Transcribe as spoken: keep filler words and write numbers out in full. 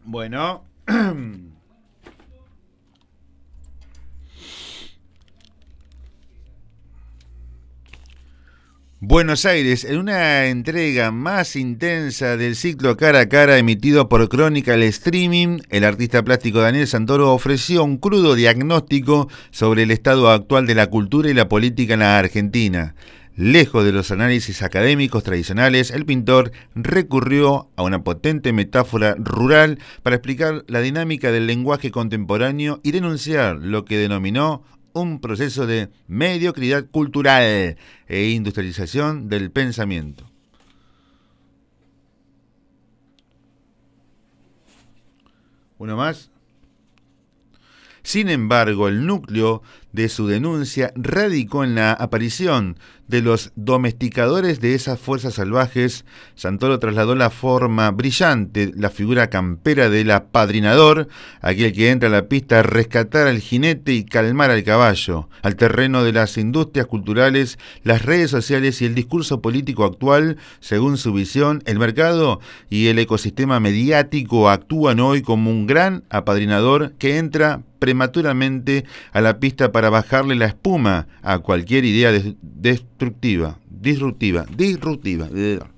Bueno. Buenos Aires, en una entrega más intensa del ciclo Cara a Cara emitido por Crónica el Streaming, el artista plástico Daniel Santoro ofreció un crudo diagnóstico sobre el estado actual de la cultura y la política en la Argentina. Lejos de los análisis académicos tradicionales, el pintor recurrió a una potente metáfora rural para explicar la dinámica del lenguaje contemporáneo y denunciar lo que denominó un proceso de mediocridad cultural e industrialización del pensamiento. ¿Uno más? Sin embargo, el núcleo de su denuncia radicó en la aparición de los domesticadores de esas fuerzas salvajes. Santoro trasladó la forma brillante, la figura campera del apadrinador, aquel que entra a la pista a rescatar al jinete y calmar al caballo, al terreno de las industrias culturales, las redes sociales y el discurso político actual. Según su visión, el mercado y el ecosistema mediático actúan hoy como un gran apadrinador que entra prematuramente a la pista para bajarle la espuma a cualquier idea destructiva, disruptiva, disruptiva.